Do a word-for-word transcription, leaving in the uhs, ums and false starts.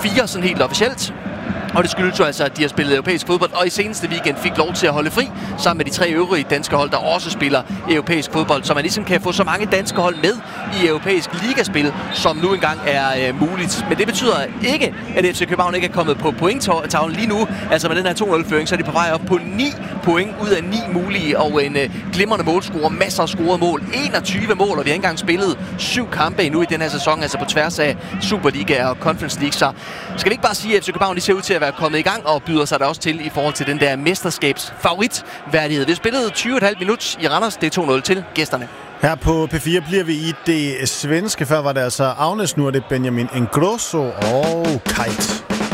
fire sådan helt officielt. Og det skyldes jo altså, at de har spillet europæisk fodbold, og i seneste weekend fik lov til at holde fri, sammen med de tre øvrige danske hold, der også spiller europæisk fodbold, så man ligesom kan få så mange danske hold med i europæisk ligaspil, som nu engang er øh, muligt. Men det betyder ikke, at F C København ikke er kommet på pointtavlen lige nu. Altså med den her to nul-føring, så er de på vej op på ni point ud af ni mulige, og en øh, glimrende målscorer, masser af scorede mål, enogtyve mål, og vi har ikke engang spillet syv kampe endnu i den her sæson, altså på tværs af Superliga og Conference League. Så skal vi ikke bare sige, at F C København de ser ud til at være kommet i gang og byder sig der også til i forhold til den der mesterskabsfavoritværdighed. Vi spillede tyve komma fem minutter i Randers, det er to nul til gæsterne. Her på P fire bliver vi i det svenske. Før var det altså Agnes, nu er det Benjamin Ingrosso og Kite.